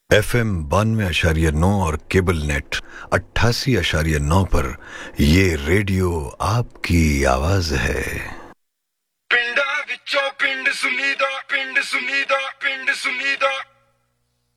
FM 92.9 और cable net 88.9 पर ये रेडियो आपकी आवाज है। पिंडा विचों पिंड सुनीदा, पिंड सुनीदा, पिंड सुनीदा।